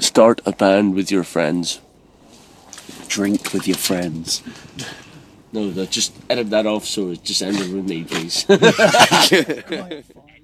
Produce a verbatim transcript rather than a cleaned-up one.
Start a band with your friends. Drink with your friends. No, no, just edit that off so it just ended with me, please.